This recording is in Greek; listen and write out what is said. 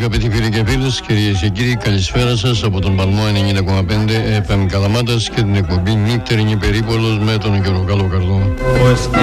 Αγαπητοί φίλοι και φίλες, κυρίες και κύριοι, καλησπέρα σας από τον Παλμό 90,5 FM Καλαμάτας και την εκπομπή Νύχτερινη Περίπολος με τον Γιώργο Καλοκαρδό.